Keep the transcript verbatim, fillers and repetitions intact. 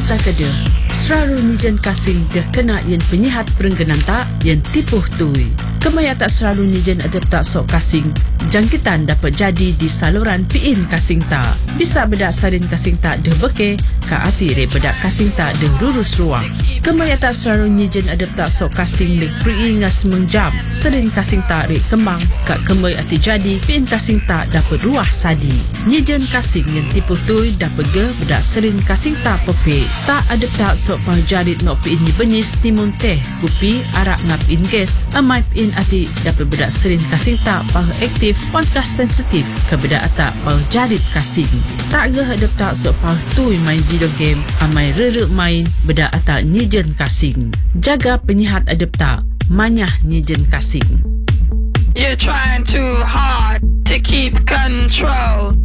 tak ada. Selalu nijen kasing dah kena yang penyihat perengganan tak yang tipuh tui. Kemaya tak selalu nijen ada tak sok kasing. Jangkitan dapat jadi di saluran piin kasing tak. Bisa bedak sarin kasing tak dah beke, ka ati re bedak kasing tak dah lurus ruang. Kemaya tak selalu nijen ada tak sok kasing dah pri'i ngas mengjam. Sarin kasing tak re kembang, ka kemay ati jadi piin kasing tak dapat ruah sadi. Nijen kasing yang tipuh tui dapat ge bedak sarin kasing tak pepe. Tak ada tak sok pahjarit nok piin ni benis timun teh, kupi arak ngap in gas, amai piin ati dapat bedak sarin kasing tak pah aktif podcast sensitif ke bedak atak pah jarit kasing. Tak ge hadap tak sok pah tui main video game, amai rerek main bedak atak nijen kasing. Jaga penyihat adap tak, manyah nijen kasing. You're trying too hard to keep control.